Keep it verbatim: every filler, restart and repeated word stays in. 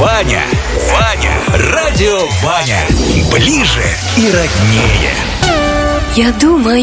Ваня, Ваня, радио Ваня. Ближе и роднее. Я думаю,